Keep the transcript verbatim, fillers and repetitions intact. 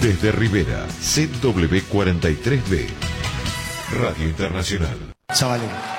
Desde Rivera, C W cuarenta y tres B. Radio Internacional. Chavalera.